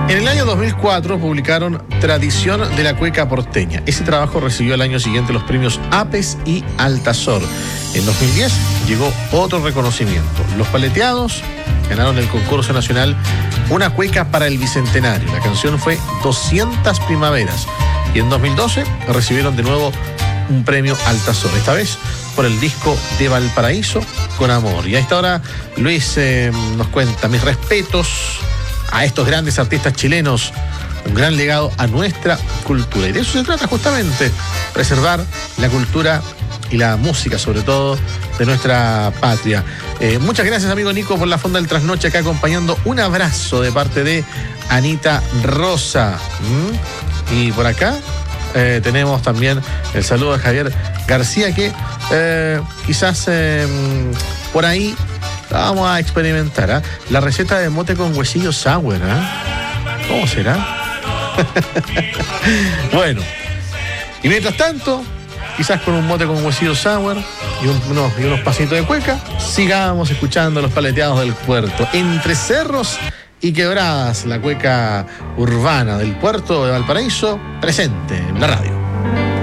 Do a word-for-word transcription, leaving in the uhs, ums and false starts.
En el año dos mil cuatro publicaron Tradición de la Cueca Porteña. Ese trabajo recibió al año siguiente los premios APES y Altazor. En dos mil diez llegó otro reconocimiento. Los Paleteados ganaron el concurso nacional Una Cueca para el Bicentenario. La canción fue doscientas Primaveras. Y en dos mil doce recibieron de nuevo un premio Altazor, esta vez por el disco de Valparaíso con Amor. Y a esta hora Luis eh, nos cuenta: mis respetos a estos grandes artistas chilenos, un gran legado a nuestra cultura. Y de eso se trata justamente, preservar la cultura y la música, sobre todo, de nuestra patria. Eh, muchas gracias, amigo Nico, por la Fonda del Trasnoche acá acompañando. Un abrazo de parte de Anita Rosa. ¿Mm? Y por acá eh, tenemos también el saludo de Javier García, que eh, quizás eh, por ahí vamos a experimentar ¿eh? la receta de mote con huesillo sour. ¿eh? ¿Cómo será? Bueno, y mientras tanto, quizás con un mote con huesillo sour y, un, unos, y unos pasitos de cueca, sigamos escuchando Los Paleteados del Puerto. Entre cerros y quebradas, la cueca urbana del puerto de Valparaíso, presente en la radio.